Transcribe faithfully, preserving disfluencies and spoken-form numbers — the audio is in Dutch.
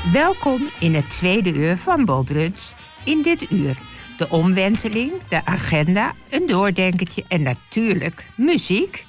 Welkom in het tweede uur van Bo-Bruns. In dit uur de omwenteling, de agenda, een doordenkertje en natuurlijk muziek.